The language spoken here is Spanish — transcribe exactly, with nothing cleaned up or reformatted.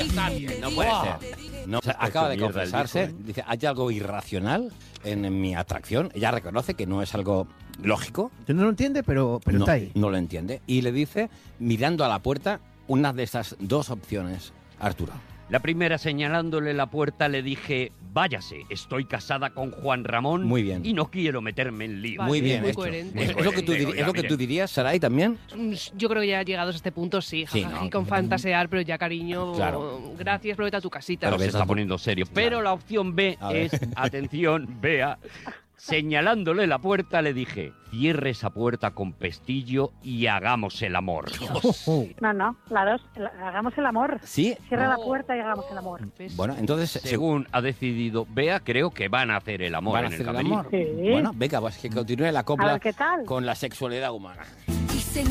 está bien. No puede Wow. ser. No, o sea, acaba de mierda el confesarse, disco, ¿eh? dice, hay algo irracional en, en mi atracción. Ella reconoce que no es algo lógico. Tú no lo entiendes, pero, pero no, está ahí. no lo entiende. Y le dice, mirando a la puerta, una de esas dos opciones, Arturo. La primera, señalándole la puerta, le dije, váyase, estoy casada con Juan Ramón Muy bien. y no quiero meterme en lío. Vale, Muy bien muy hecho. coherente. Es, es lo que tú, Muy diri- coherente, es lo que oiga, tú mire. dirías, Saray, también. Mm, Yo creo que ya llegados a este punto, sí. Sí, jajaji, ¿no? con fantasear, pero ya, cariño, Claro. gracias, pero vete a tu casita. Pero se ves a está tu- poniendo serio. Pero la opción B A ver. es, atención, vea, señalándole la puerta le dije, cierre esa puerta con pestillo y hagamos el amor. No, no, la dos, el- hagamos el amor. Sí. Cierra la No. puerta y hagamos el amor. ¿Ves? Bueno, entonces, se- Según ha decidido Bea, creo que van a hacer el amor ¿van a en hacer el el camerino. amor? Sí. Bueno, venga, pues que continúe la A copla ver qué tal. con la sexualidad humana.